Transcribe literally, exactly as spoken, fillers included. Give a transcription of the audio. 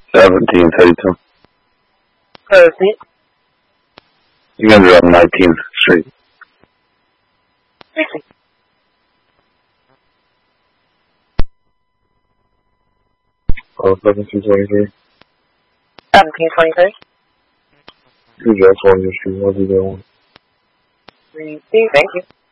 seventeen thirty-two. Proceed. You guys are on nineteenth Street. Proceed. Oh, seventeen twenty-three. seventeen twenty-three. Two California Street, how's it going? Receive, thank you.